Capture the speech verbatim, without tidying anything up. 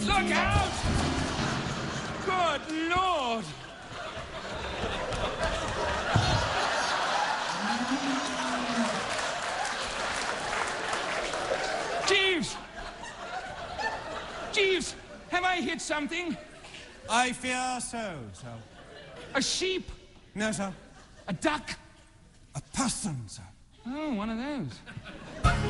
Look out! Good Lord! Jeeves! Jeeves, have I hit something? I fear so, sir. A sheep? No, sir. A duck? A person, sir. Oh, one of those.